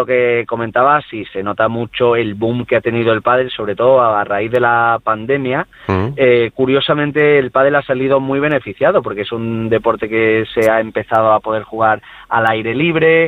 lo que comentaba, sí, se nota mucho el boom que ha tenido el pádel, sobre todo a raíz de la pandemia. Curiosamente, el pádel ha salido muy beneficiado porque es un deporte que se ha empezado a poder jugar al aire libre,